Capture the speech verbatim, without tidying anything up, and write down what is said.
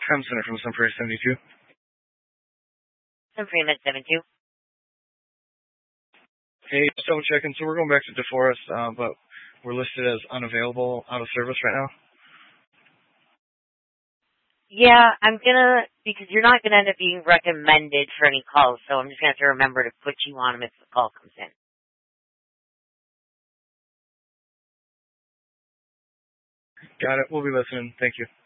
I'm Center from Sun Prairie seventy-two. Sun Prairie Med seventy-two. Hey, just double checking. So we're going back to DeForest, uh, but we're listed as unavailable, out of service right now. Yeah, I'm gonna, because you're not gonna end up being recommended for any calls, so I'm just gonna have to remember to put you on them if the call comes in. Got it. We'll be listening. Thank you.